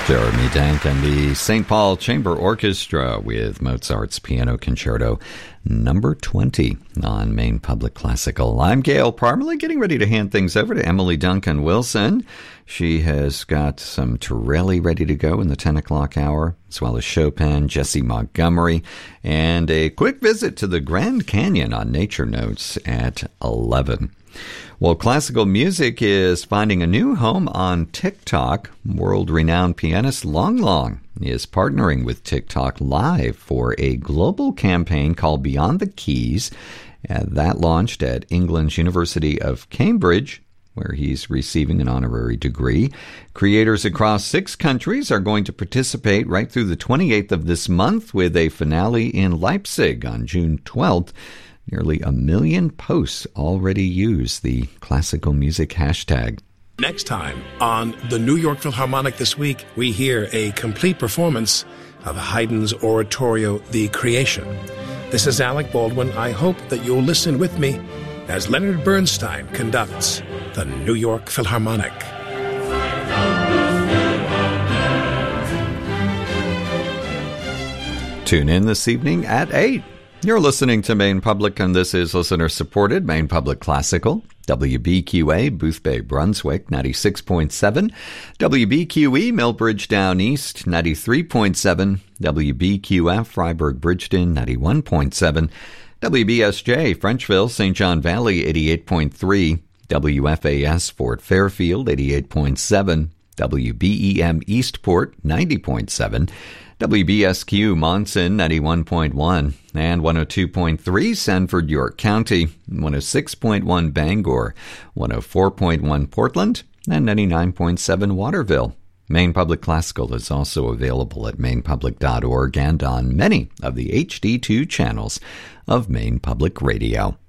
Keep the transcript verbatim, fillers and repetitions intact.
Jeremy Dank and the Saint Paul Chamber Orchestra with Mozart's Piano Concerto number twenty on Maine Public Classical. I'm Gail Parmalee, getting ready to hand things over to Emily Duncan Wilson. She has got some Torelli ready to go in the ten o'clock hour, as well as Chopin, Jesse Montgomery, and a quick visit to the Grand Canyon on Nature Notes at eleven. Well, classical music is finding a new home on TikTok. World-renowned pianist Long Long is partnering with TikTok Live for a global campaign called Beyond the Keys. Uh, that launched at England's University of Cambridge, where he's receiving an honorary degree. Creators across six countries are going to participate right through the twenty-eighth of this month, with a finale in Leipzig on June twelfth. Nearly a million posts already use the classical music hashtag. Next time on the New York Philharmonic This Week, we hear a complete performance of Haydn's oratorio, The Creation. This is Alec Baldwin. I hope that you'll listen with me as Leonard Bernstein conducts the New York Philharmonic. Tune in this evening at eight. You're listening to Maine Public, and this is listener-supported Maine Public Classical. W B Q A, Boothbay, Brunswick, ninety-six point seven. W B Q E, Millbridge Down East, ninety-three point seven. W B Q F, Freiburg, Bridgeton, ninety-one point seven. W B S J, Frenchville, Saint John Valley, eighty-eight point three. W F A S, Fort Fairfield, eighty-eight point seven. W B E M, Eastport, ninety point seven. W B S Q, Monson, ninety-one point one, and one oh two point three, Sanford, York County, one oh six point one, Bangor, one oh four point one, Portland, and ninety-nine point seven, Waterville. Maine Public Classical is also available at maine public dot org and on many of the H D two channels of Maine Public Radio.